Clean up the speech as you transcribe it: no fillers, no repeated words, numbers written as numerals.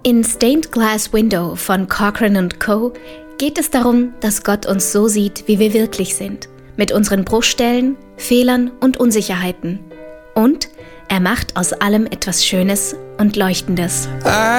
In Stained Glass Window von Corcoran & Co. geht es darum, dass Gott uns so sieht, wie wir wirklich sind, mit unseren Bruchstellen, Fehlern und Unsicherheiten. Und er macht aus allem etwas Schönes und Leuchtendes.